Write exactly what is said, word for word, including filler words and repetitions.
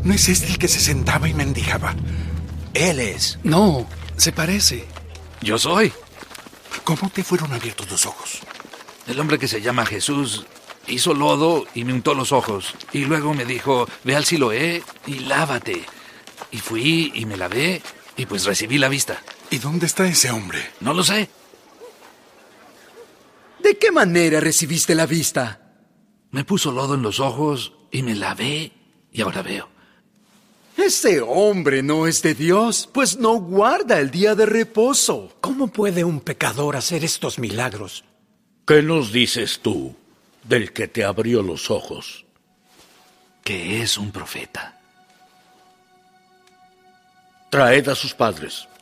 ¿No es este el que se sentaba y mendigaba? Él es. No, se parece. Yo soy. ¿Cómo te fueron abiertos los ojos? El hombre que se llama Jesús hizo lodo y me untó los ojos. Y luego me dijo, ve al Siloé y lávate. Y fui y me lavé y pues recibí la vista. ¿Y dónde está ese hombre? No lo sé. ¿De qué manera recibiste la vista? Me puso lodo en los ojos y me lavé y ahora veo. Ese hombre no es de Dios, pues no guarda el día de reposo. ¿Cómo puede un pecador hacer estos milagros? ¿Qué nos dices tú del que te abrió los ojos? Que es un profeta. Traed a sus padres